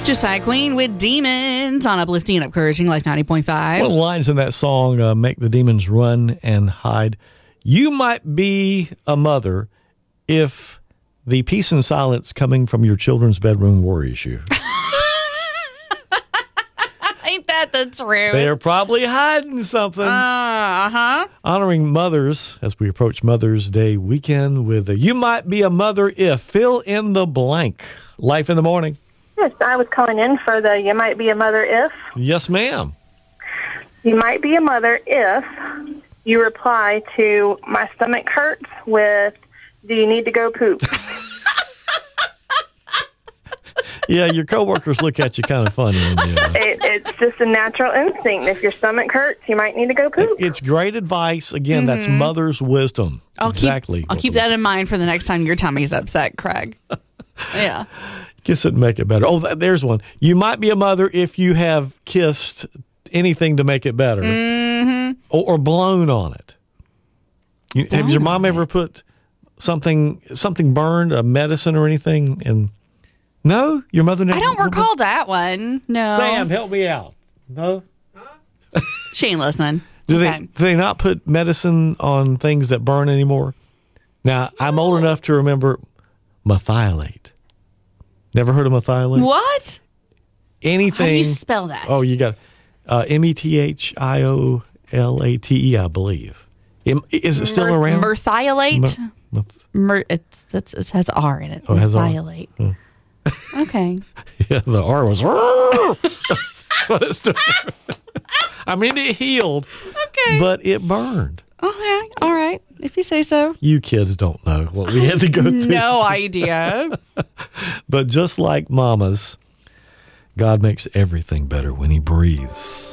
Josiah Queen with Demons on Uplifting and Encouraging Life 90.5. One of the lines in that song, Make the Demons Run and Hide. You might be a mother if the peace and silence coming from your children's bedroom worries you. Ain't that the truth? They're probably hiding something. Honoring mothers as we approach Mother's Day weekend with You Might Be a Mother If. Fill in the blank. Life in the Morning. Yes, I was calling in for the You Might Be a Mother If. Yes, ma'am. You might be a mother if you reply to my stomach hurts with, do you need to go poop? Yeah, your coworkers look at you kind of funny. It's just a natural instinct. If your stomach hurts, you might need to go poop. It's great advice. Again, that's mother's wisdom. I'll exactly. I'll keep that in mind for the next time your tummy's upset, Craig. Yeah. Kiss it and make it better. Oh, there's one. You might be a mother if you have kissed anything to make it better. Mm-hmm. Or blown on it. Has your mom ever put something burned, a medicine or anything? And no? Your mother never? I don't recall that one. No. Sam, help me out. No? She ain't listening. Do they not put medicine on things that burn anymore? Now, I'm old enough to remember methylate. Never heard of methylate? What? Anything. How do you spell that? Oh, you got Methiolate, I believe. Is it still around? Methylate? It has R in it. Oh, it has R. Methylate. Okay. Yeah, the R was. That's what it stood for. I mean, it healed. Okay. But it burned. Okay. All right. If you say so. You kids don't know what we had to go through. No idea. But just like mamas, God makes everything better when He breathes.